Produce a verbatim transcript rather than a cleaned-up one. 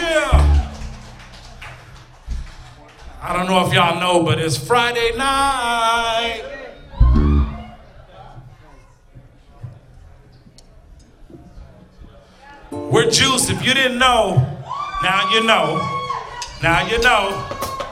Yeah. I don't know if y'all know, but it's Friday night. We're Juice. If you didn't know, now you know. Now you know.